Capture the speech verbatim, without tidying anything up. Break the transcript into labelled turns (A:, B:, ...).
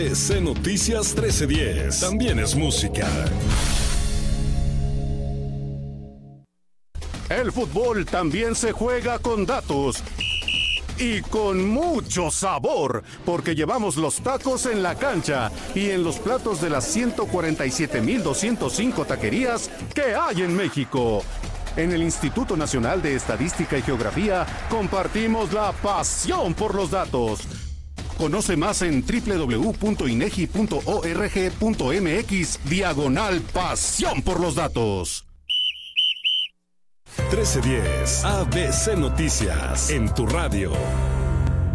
A: A B C Noticias trece diez. También es música.
B: El fútbol también se juega con datos. Y con mucho sabor, porque llevamos los tacos en la cancha y en los platos de las ciento cuarenta y siete mil doscientos cinco taquerías que hay en México. En el Instituto Nacional de Estadística y Geografía compartimos la pasión por los datos. Conoce más en doble u doble u doble u punto inegi punto org punto mx diagonal pasión por los datos.
A: trece diez A B C Noticias en tu radio.